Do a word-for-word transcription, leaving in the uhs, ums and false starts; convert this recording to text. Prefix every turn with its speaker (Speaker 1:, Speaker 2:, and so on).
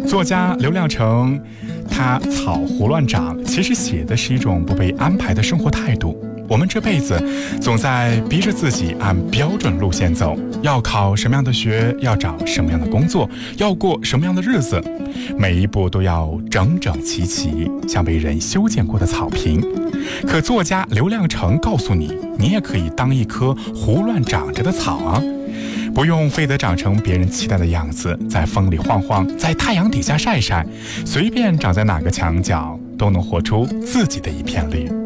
Speaker 1: 作家刘亮程，他草胡乱长，其实写的是一种不被安排的生活态度。我们这辈子总在逼着自己按标准路线走，要考什么样的学，要找什么样的工作，要过什么样的日子，每一步都要整整齐齐，像被人修剪过的草坪。可作家刘亮程告诉你，你也可以当一棵胡乱长着的草啊，不用非得长成别人期待的样子，在风里晃晃，在太阳底下晒晒，随便长在哪个墙角，都能活出自己的一片绿。